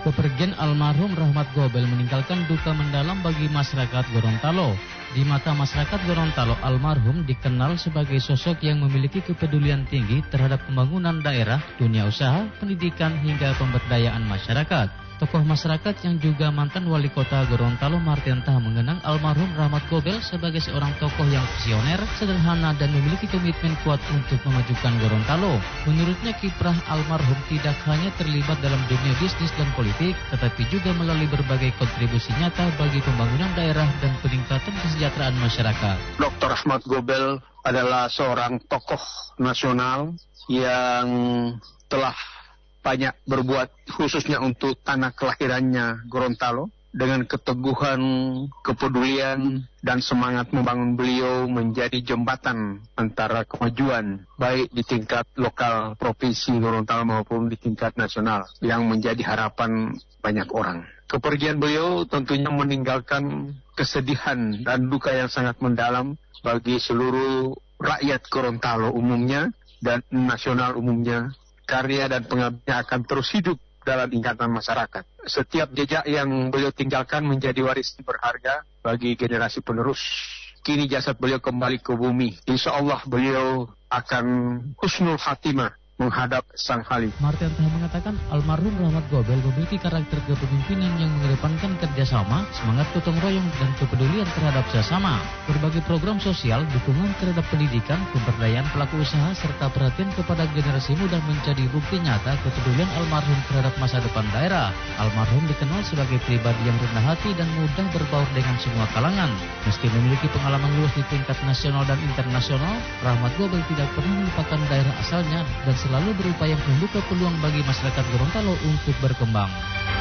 Kepergian almarhum Rahmat Gobel meninggalkan duka mendalam bagi masyarakat Gorontalo. Di mata masyarakat Gorontalo, almarhum dikenal sebagai sosok yang memiliki kepedulian tinggi terhadap pembangunan daerah, dunia usaha, pendidikan, hingga pemberdayaan masyarakat. Tokoh masyarakat yang juga mantan wali kota Gorontalo Martin Tah mengenang almarhum Rahmat Gobel sebagai seorang tokoh yang visioner, sederhana, dan memiliki komitmen kuat untuk memajukan Gorontalo. Menurutnya kiprah almarhum tidak hanya terlibat dalam dunia bisnis dan politik, tetapi juga melalui berbagai kontribusi nyata bagi pembangunan daerah dan peningkatan kesejahteraan masyarakat. Dr. Rahmat Gobel adalah seorang tokoh nasional yang telah banyak berbuat khususnya untuk tanah kelahirannya Gorontalo. Dengan keteguhan, kepedulian, dan semangat membangun beliau menjadi jembatan antara kemajuan baik di tingkat lokal provinsi Gorontalo maupun di tingkat nasional yang menjadi harapan banyak orang. Kepergian beliau tentunya meninggalkan kesedihan dan duka yang sangat mendalam bagi seluruh rakyat Gorontalo umumnya dan nasional umumnya. Karya dan pengabdiannya akan terus hidup dalam ingatan masyarakat. Setiap jejak yang beliau tinggalkan menjadi warisan berharga bagi generasi penerus. Kini jasad beliau kembali ke bumi. Insya Allah beliau akan husnul khatimah menghadap Sang Khalik. Martin Tah mengatakan almarhum Rahmat Gobel memiliki karakter kepemimpinan yang mengedepankan kerjasama, semangat gotong royong, dan kepedulian terhadap sesama. Berbagai program sosial, dukungan terhadap pendidikan, pemberdayaan pelaku usaha, serta perhatian kepada generasi muda menjadi bukti nyata kepedulian almarhum terhadap masa depan daerah. Almarhum dikenal sebagai pribadi yang rendah hati dan mudah berbaur dengan semua kalangan. Meski memiliki pengalaman luas di tingkat nasional dan internasional, Rahmat Gobel tidak pernah melupakan daerah asalnya dan selalu berupaya membuka peluang bagi masyarakat Gorontalo untuk berkembang.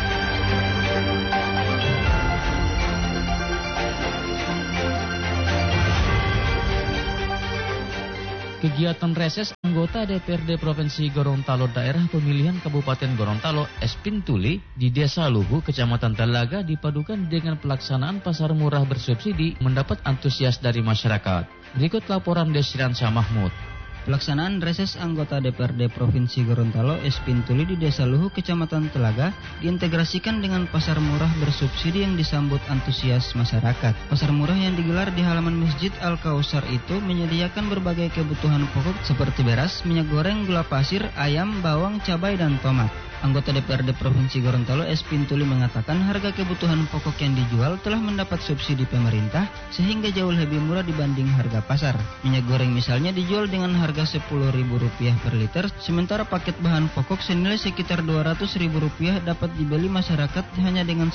Kegiatan reses anggota DPRD Provinsi Gorontalo Daerah Pemilihan Kabupaten Gorontalo Espin Tuli di Desa Luhu, Kecamatan Telaga dipadukan dengan pelaksanaan pasar murah bersubsidi mendapat antusias dari masyarakat. Berikut laporan Desiran Syah Mahmud. Pelaksanaan reses anggota DPRD Provinsi Gorontalo Espin Tuli di Desa Luhu, Kecamatan Telaga diintegrasikan dengan pasar murah bersubsidi yang disambut antusias masyarakat. Pasar murah yang digelar di halaman Masjid Al-Kausar itu menyediakan berbagai kebutuhan pokok seperti beras, minyak goreng, gula pasir, ayam, bawang, cabai, dan tomat. Anggota DPRD Provinsi Gorontalo Espin Tuli mengatakan harga kebutuhan pokok yang dijual telah mendapat subsidi pemerintah sehingga jauh lebih murah dibanding harga pasar. Minyak goreng misalnya dijual dengan harga Rp10.000 per liter, sementara paket bahan pokok senilai sekitar Rp200.000 dapat dibeli masyarakat hanya dengan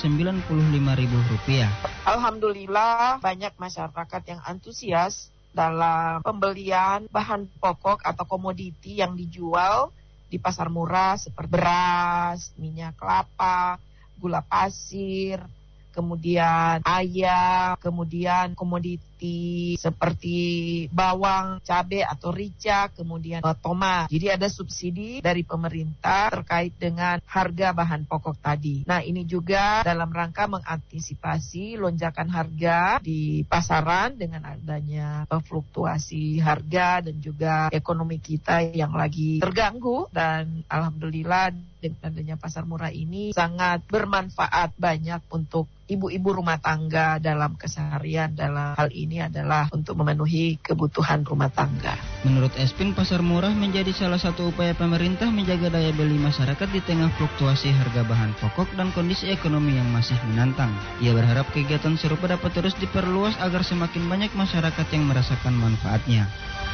Rp95.000. Alhamdulillah banyak masyarakat yang antusias dalam pembelian bahan pokok atau komoditi yang dijual di pasar murah seperti beras, minyak kelapa, gula pasir, kemudian ayam, kemudian komoditi seperti bawang, cabai atau rica, kemudian tomat. Jadi ada subsidi dari pemerintah terkait dengan harga bahan pokok tadi. Nah, ini juga dalam rangka mengantisipasi lonjakan harga di pasaran dengan adanya fluktuasi harga dan juga ekonomi kita yang lagi terganggu, dan alhamdulillah dengan adanya pasar murah ini sangat bermanfaat banyak untuk ibu-ibu rumah tangga dalam keseharian. Dalam hal ini adalah untuk memenuhi kebutuhan rumah tangga. Menurut Espin, pasar murah menjadi salah satu upaya pemerintah menjaga daya beli masyarakat di tengah fluktuasi harga bahan pokok dan kondisi ekonomi yang masih menantang. Ia berharap kegiatan serupa dapat terus diperluas agar semakin banyak masyarakat yang merasakan manfaatnya.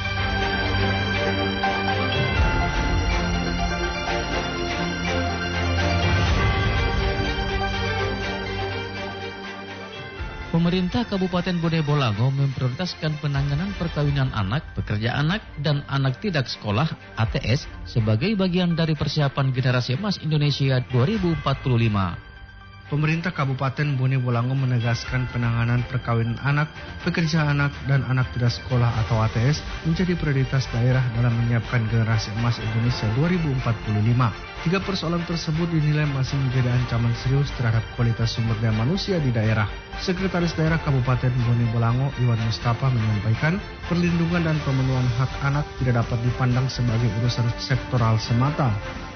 Pemerintah Kabupaten Bone Bolango memprioritaskan penanganan perkawinan anak, pekerja anak, dan anak tidak sekolah (ATS) sebagai bagian dari persiapan generasi emas Indonesia 2045. Pemerintah Kabupaten Bone Bolango menegaskan penanganan perkawinan anak, pekerja anak, dan anak tidak sekolah atau ATS menjadi prioritas daerah dalam menyiapkan generasi emas Indonesia 2045. Tiga persoalan tersebut dinilai masih menjadi ancaman serius terhadap kualitas sumber daya manusia di daerah. Sekretaris Daerah Kabupaten Bone Bolango, Iwan Mustafa, menyampaikan perlindungan dan pemenuhan hak anak tidak dapat dipandang sebagai urusan sektoral semata.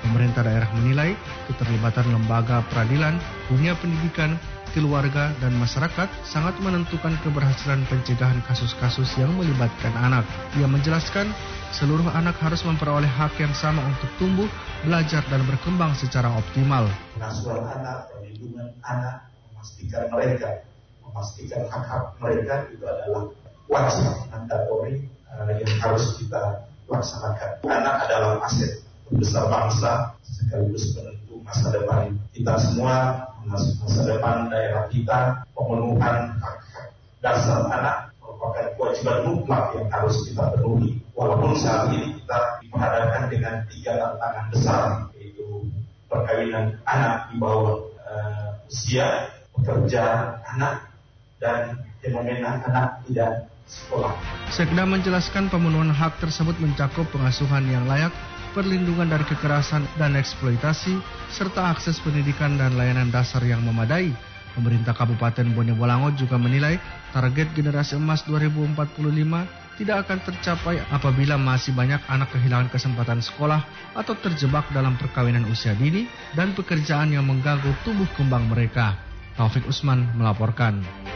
Pemerintah daerah menilai keterlibatan lembaga peradilan, dunia pendidikan, keluarga, dan masyarakat sangat menentukan keberhasilan pencegahan kasus-kasus yang melibatkan anak. Ia menjelaskan, seluruh anak harus memperoleh hak yang sama untuk tumbuh, belajar, dan berkembang secara optimal. Pengasuhan anak, perlindungan anak, memastikan hak-hak mereka itu adalah wajib mandatori yang harus kita laksanakan. Anak adalah aset besar bangsa sekaligus penentu masa depan kita semua, masa depan daerah kita. Pemenuhan hak-hak dasar anak merupakan kewajiban mutlak yang harus kita penuhi. Walaupun saat ini kita diperhadapkan dengan 3 tantangan besar, yaitu perkawinan anak di bawah usia, pekerjaan anak, dan fenomena anak tidak sekolah. Sekda menjelaskan pemenuhan hak tersebut mencakup pengasuhan yang layak, perlindungan dari kekerasan dan eksploitasi, serta akses pendidikan dan layanan dasar yang memadai. Pemerintah Kabupaten Bone Bolango juga menilai target generasi emas 2045 tidak akan tercapai apabila masih banyak anak kehilangan kesempatan sekolah atau terjebak dalam perkawinan usia dini dan pekerjaan yang mengganggu tumbuh kembang mereka. Taufik Usman melaporkan.